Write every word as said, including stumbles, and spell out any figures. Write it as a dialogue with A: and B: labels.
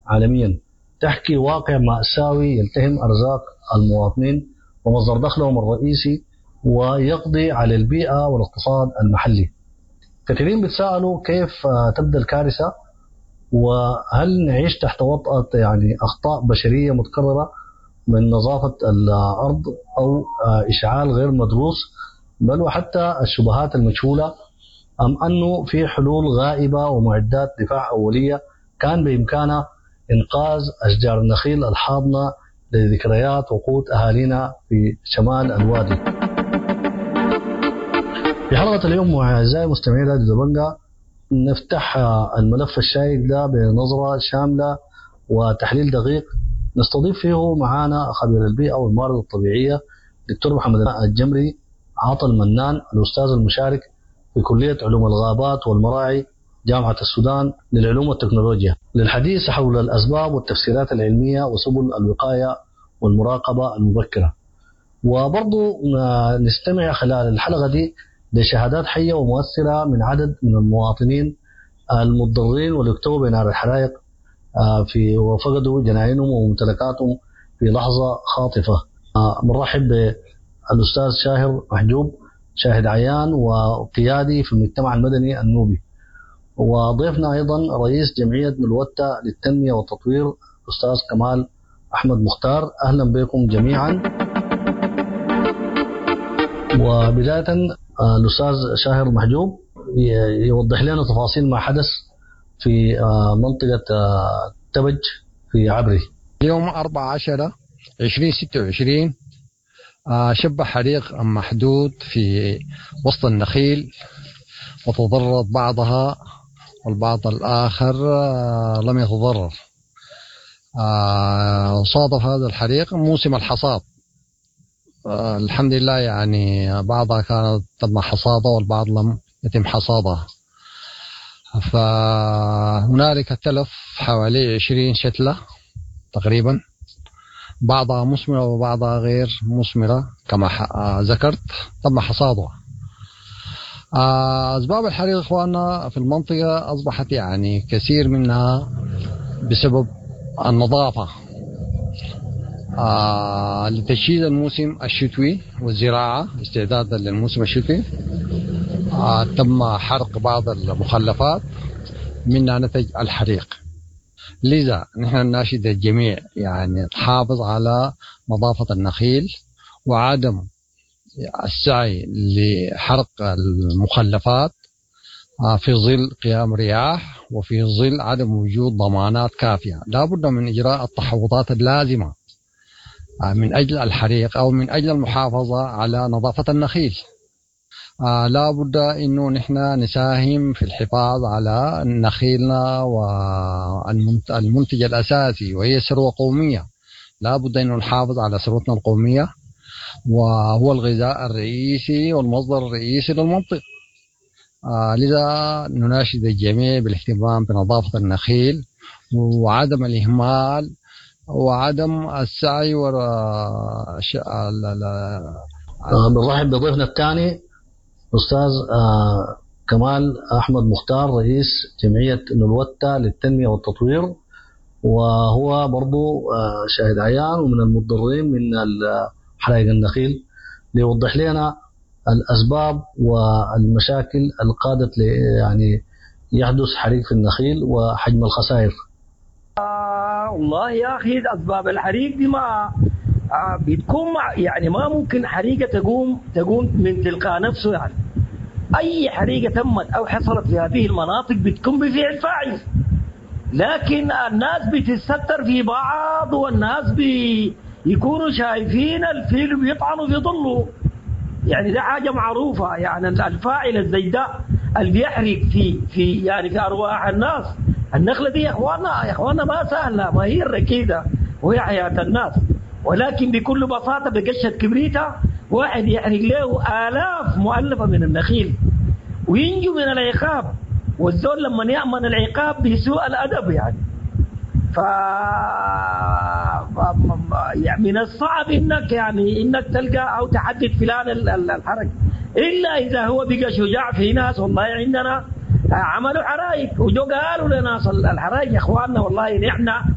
A: عالميا تحكي واقع مأساوي يلتهم أرزاق المواطنين ومصدر دخلهم الرئيسي ويقضي على البيئة والاقتصاد المحلي. كثيرين بيتساءلوا كيف تبدأ الكارثة، وهل نعيش تحت وطأة يعني أخطاء بشرية متكررة من نظافة الأرض أو إشعال غير مدروس، بل وحتى الشبهات المجهولة، أم أنه في حلول غائبة ومعدات دفاع أولية كان بإمكانها إنقاذ أشجار النخيل الحاضنة لذكريات وقوت أهالينا في شمال الوادي. في حلقة اليوم أعزائي مستمعي راديو دبنجة نفتح الملف الشائك ده بنظرة شاملة وتحليل دقيق، نستضيف فيه معانا خبير البيئة والموارد الطبيعية دكتور محمد الجمري عاطل منان، الأستاذ المشارك في كلية علوم الغابات والمراعي جامعة السودان للعلوم والتكنولوجيا، للحديث حول الأسباب والتفسيرات العلمية وسبل الوقاية والمراقبة المبكرة. وبرضو نستمع خلال الحلقة دي لشهادات حية ومؤثرة من عدد من المواطنين المتضررين واللي اكتووا بنار الحرائق في وفقدوا جناينهم وممتلكاتهم في لحظة خاطفة. مرحب بالأستاذ شاهر محجوب، شاهد عيان وقيادي في المجتمع المدني النوبي، وضيفنا أيضا رئيس جمعية نلوتة للتنمية والتطوير الأستاذ كمال أحمد مختار. أهلا بكم جميعا. وبداية الأستاذ شاهر محجوب يوضح لنا تفاصيل ما حدث في منطقة تبج في عبري.
B: يوم أربعة عشرة عشرين ستة وعشرين شب حريق محدود في وسط النخيل، وتضررت بعضها والبعض الآخر لم يتضرر. صادف هذا الحريق موسم الحصاد، الحمد لله، يعني بعضها كانت تم حصادها والبعض لم يتم حصادها. فهنالك تلف حوالي عشرين شتلة تقريبا، بعضها مثمرة وبعضها غير مثمرة كما ذكرت تم حصادها. أسباب الحريق إخواننا في المنطقة أصبحت يعني كثير منها بسبب النظافة آه لتجهيز الموسم الشتوي والزراعة استعدادا للموسم الشتوي. آه تم حرق بعض المخلفات منها نتج الحريق. لذا نحن نناشد الجميع يعني تحافظ على نظافة النخيل وعدم السعي لحرق المخلفات آه في ظل قيام رياح وفي ظل عدم وجود ضمانات كافية. لا بد من إجراء التحوطات اللازمة من أجل الحريق أو من أجل المحافظة على نظافة النخيل. آه لا بد إنه نحن نساهم في الحفاظ على نخيلنا والمنتج الأساسي وهي ثروة قومية. لا بد إنه نحافظ على ثروتنا القومية وهو الغذاء الرئيسي والمصدر الرئيسي للمنطقة. آه لذا نناشد الجميع بالاهتمام بنظافة النخيل وعدم الإهمال وعدم السعي وراء ش... لا لا
A: بنرحب بضيفنا الثاني أستاذ آه كمال أحمد مختار، رئيس جمعية نلوتة للتنمية والتطوير، وهو برضو آه شاهد عيان ومن المتضررين من حرائق النخيل، ليوضح لنا الأسباب والمشاكل القادت ل يعني يحدث حريق في النخيل وحجم الخسائر.
C: آه والله يا أخي أسباب الحريق دي ما آه بتكون يعني ما ممكن حريقة تقوم تقوم من تلقاء نفسه. يعني أي حريقة تمت أو حصلت في هذه المناطق بتكون بفعل فاعل، لكن الناس بتستر في بعض والناس بيكونوا شايفين الفيل بيطعنوا في ظله. يعني ده حاجة معروفة، يعني الفاعل الزيداء اللي بيحرق في في يعني في أرواح الناس. النخلة دي يا اخوانا يا اخوانا ما سهلة، ما هي الركيدة وهي حياة الناس، ولكن بكل بساطة بقشة كبريتة واحد يحرق له آلاف مؤلفة من النخيل وينجو من العقاب. والزول لما يأمن العقاب بسوء الأدب يعني ف... يعني من الصعب انك يعني انك تلقى او تحدد فلان الحرق، الا اذا هو بقى شجاع. في ناس والله عندنا عملوا حرائق وجو قالوا لناس الحرائق يا اخواننا والله نحن